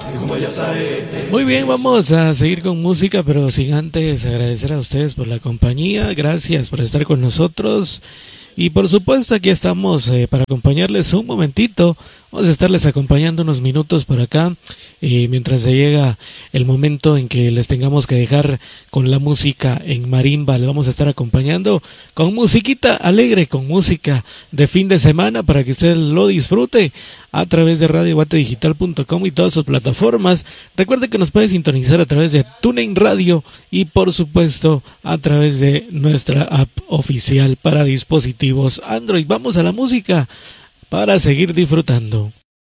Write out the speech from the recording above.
Muy bien, vamos a seguir con música, pero sin antes agradecer a ustedes por la compañía. Gracias por estar con nosotros. Y por supuesto aquí estamos para acompañarles un momentito. Vamos a estarles acompañando unos minutos por acá mientras se llega el momento en que les tengamos que dejar con la música en marimba. Les vamos a estar acompañando con musiquita alegre, con música de fin de semana para que usted lo disfrute a través de radioguatedigital.com y todas sus plataformas. Recuerde que nos puede sintonizar a través de TuneIn Radio y por supuesto a través de nuestra app oficial para dispositivos Android. Vamos a la música para seguir disfrutando.